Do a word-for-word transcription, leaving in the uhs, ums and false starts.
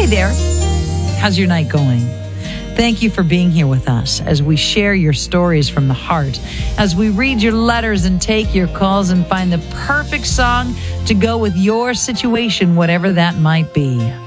Hey there. How's your night going? Thank you for being here with us as we share your stories from the heart, as we read your letters and take your calls and find the perfect song to go with your situation, whatever that might be.